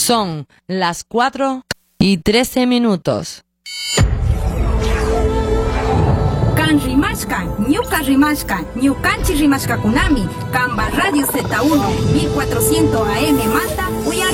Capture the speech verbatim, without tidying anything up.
Son las cuatro y trece minutos. Kan rimashka, ñuka rimashka, ñukanchi rimashka kunami, Kamba Radio Z uno, mil cuatrocientos A M manta, uyari.